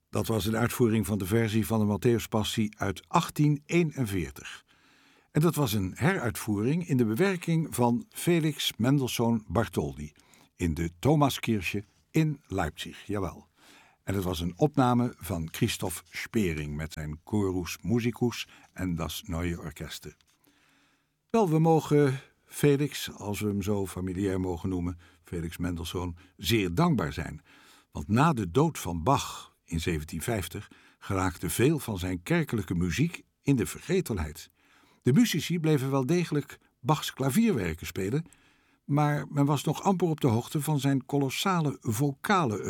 Dat was een uitvoering van de versie van de Matthäuspassie uit 1841. En dat was een heruitvoering in de bewerking van Felix Mendelssohn Bartholdy in de Thomaskirche in Leipzig, jawel. En het was een opname van Christoph Spering met zijn Chorus Musicus en Das Neue Orchester. Wel, we mogen Felix, als we hem zo familiair mogen noemen, Felix Mendelssohn, zeer dankbaar zijn. Want na de dood van Bach in 1750 geraakte veel van zijn kerkelijke muziek in de vergetelheid. De musici bleven wel degelijk Bachs klavierwerken spelen, maar men was nog amper op de hoogte van zijn kolossale vocale